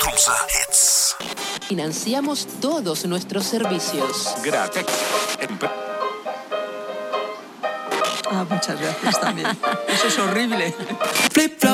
Tromsø Hits. Financiamos todos nuestros servicios. Gratis. Muchas gracias también. Eso es horrible.